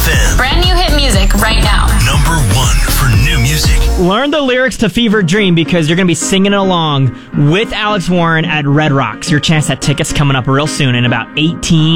FM. Brand new hit music right now. Number 1 for new music. Learn the lyrics to Fever Dream because you're going to be singing along with Alex Warren at Red Rocks. Your chance at tickets coming up real soon in about 18